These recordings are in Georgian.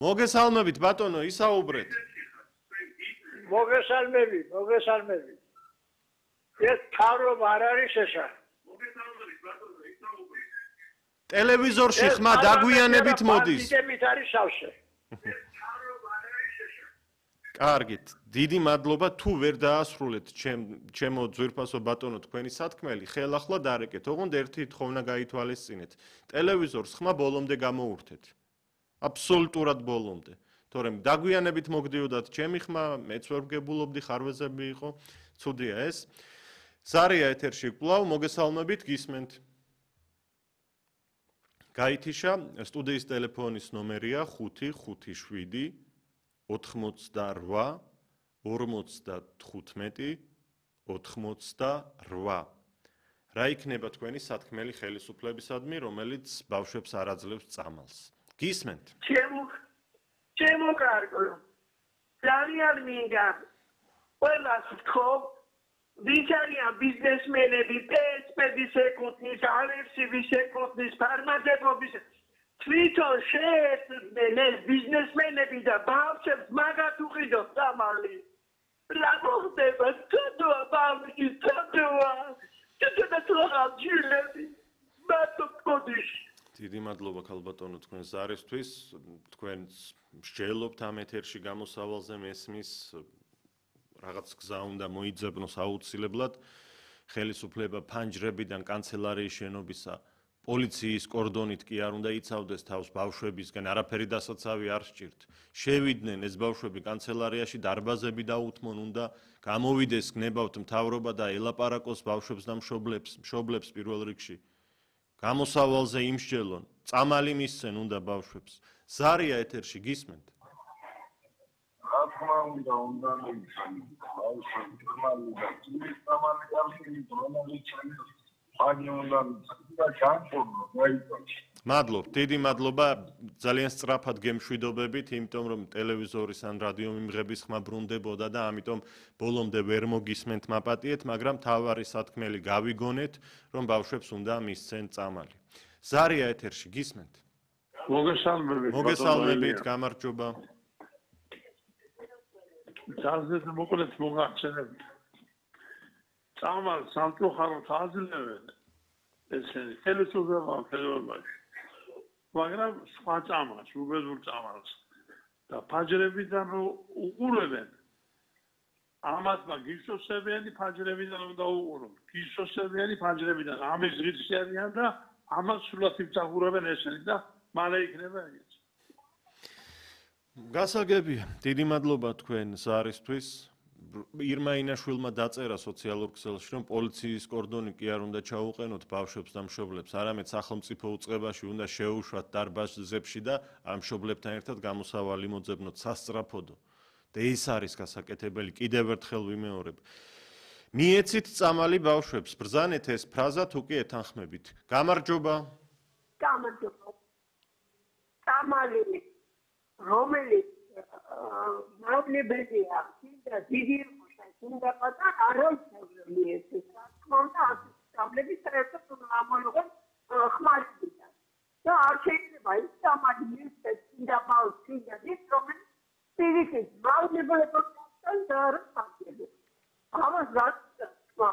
მოგესალმებით ბატონო, ისაუბრეთ. მოგესალმებით. ეს თავრობა არ არის ესა. მოგესალმებით ბატონო, ისაუბრეთ. ტელევიზორში ხმა დაგვიანებით მოდის. მით არის სავსე. კარგით, დიდი მადლობა თუ ვერ დაასრულეთ ჩემო ძვირფასო ბატონო თქვენი სათქმელი, ხელახლა დარეკეთ. ოღონდ ერთი თხოვნა გაითვალისწინეთ. ტელევიზორს ხმა ბოლომდე გამოურთეთ. აბსოლუტურად ბოლომდე. თორემ დაგვიანებით მოგდიოდათ ჩემი ხმა, მეც ვერ ვგებულობდი, ხარვეზები იყო. ცუდია ეს. ზარია ეთერში კვლავ მოგესალმებით, გისმენთ. გაითიშა, სტუდიის ტელეფონის ნომერია 557 88 55 88. რა იქნება თქვენი სათქმელი ხელისუფლებისადმი, რომელიც ბავშვებს არ აძლევს წამალს? გისმენთ? ჩემო კარგო. ძალიან მინდა ყველას ვთქო, ვიჩარიან ბიზნესმენები, პესპედის ეკუთვნის, ალერსივის ეკუთვნის, ფარმაცევტების თვითონ შეერთდნენ ეს ბიზნესმენები და ბავშვებს მაგათ უყიდოთ წამალი. რა მოხდება? თქოა ბავშვი, თქოა. დიდი მადლობა ქალბატონო თქვენ ზარისთვის, თქვენ მსჯელობთ ამ ეთერში გამოსავალზე, მესმის რაღაც გზა უნდა მოიძებნოს აუცილებლად, ხელისუფლება ფანჯრებიდან კანცელარიის შენობისა პოლიციის კორდონით კი არ უნდა იცავდეს თავს ბავშვებისგან, არაფერი დასაცავი არ სჭირთ. შევიდნენ ეს ბავშვები კანცელარიაში, დარბაზები დაუთმონ, უნდა გამოვიდეს გნებავთ მთავრობა და ელაპარაკოს ბავშვებს და მშობლებს პირველ რიგში. გამოსავალზე იმსჯელონ, წამალი მისცენ უნდა ბავშვებს. ზარია ეთერში გისმენთ? რა თქმა უნდა მისცენ ბავშვებს წამალი და წამალი არის რომელიც მადლობ, დიდი მადლობა, ძალიან სწრაფად გემშვიდობებით, იმიტომ რომ ტელევიზორის ან რადიო მიმღების ხმა ბრუნდებოდა და ამიტომ ბოლომდე ვერ მოგისმენთ მაპატიეთ, მაგრამ თავარი სათქმელი გავიგონეთ, რომ ბავშვებს უნდა მისცენ წამალი. ზარია ეთერში გისმენთ? მოგესალმებით, გამარჯობა. ძალზედ მოკლედ მოგახსენებთ. წამალ სამწუხაროდ აძლევენ ესენი ხელისუფლებაში, მაგრამ სხვა წამალს, უბედურ წამალს და ფაჯრებიდან უყურებენ. ამათ გისოსებიანი ფაჯრებიდან უნდა უყურონ. გისოსებიანი ფაჯრებიდან ამის ღირსი არიან და ამას სულად იმსახურებენ ესენი და მალე იქნება ეგეც. გასაგებია, დიდი მადლობა თქვენ ზარისთვის. ირმა ინაშვილმა დაწერა სოციალურ ქსელში, რომ პოლიციის კორდონი კი არ უნდა ჩაუყენოთ ბავშვებს და მშობლებს, არამედ სახელმწიფო უწყებაში უნდა შეუშვათ დარბაზებში და ამ მშობლებთან ერთად გამოსავალი მოძებნოთ სასწრაფოდო. და ეს არის გასაკეთებელი, კიდევ ერთხელ ვიმეორებ. მიეცით წამალი ბავშვებს, ბრძანეთ ეს ფრაზა თუ კი ეთანხმებით. გამარჯობა. გამარჯობა. წამალი რომელიც მავლებელია, და დიდი უნდა პატარა აროისმე ეს თქონდა ასწავლების საერთოდ ამონღო ხმარებია. და არ შეიძლება ის წამალი მისცეს და ბავშვი და ის რომელიც პირიქით მავლებელებთან და არ ფაქტები. ამას რა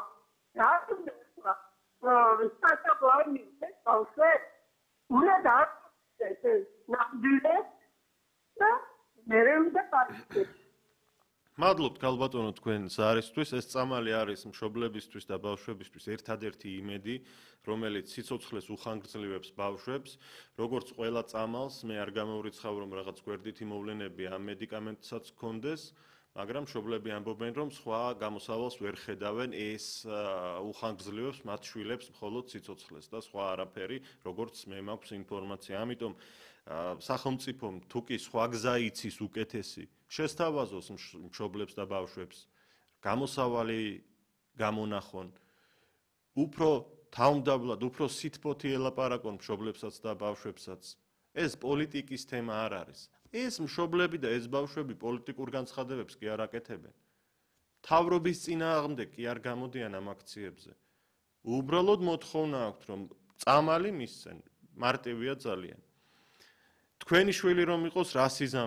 სტატუარი ეს ბავშვი უნდა დააწყდეს ნამდვილად და მერე უნდა პარიზში. მადლობთ ქალბატონო თქვენ ზარისთვის, ეს წამალი არის მშობლებისთვის და ბავშვებისთვის ერთადერთი იმედი, რომელიც სიცოცხლეს უხანგრძლივებს ბავშვებს, როგორც ყველა წამალს, მე არ გამოვრიცხავ რომ რაღაც გვერდითი მოვლენები ამ მედიკამენტსაც გქონდეს, მაგრამ მშობლები ამბობენ რომ სხვა გამოსავალს ვერ ხედავენ, ეს უხანგრძლივებს მათ შვილებს მხოლოდ სიცოცხლეს და სხვა არაფერი, როგორც მე მაქვს ინფორმაცია. ამიტომ სახელმწიფომ თუ კი სხვა გზა იცის უკეთესი შესთავაზოს მშობლებს და ბავშვებს, გამოსავალი გამონახონ, უფრო თავმდაბლად, უფრო სითბოთი ელაპარაკონ მშობლებსაც და ბავშვებსაც. ეს პოლიტიკის თემა არ არის. ეს მშობლები და ეს ბავშვები პოლიტიკურ განცხადებებს კი არ აკეთებენ. მთავრობის წინააღმდეგ კი არ გამოდიან ამ აქციებზე. უბრალოდ მოთხოვნა აქვთ, რომ წამალი მისცენ, მარტივია ძალიან. თქვენი შვილი რომ იყოს რასიზმ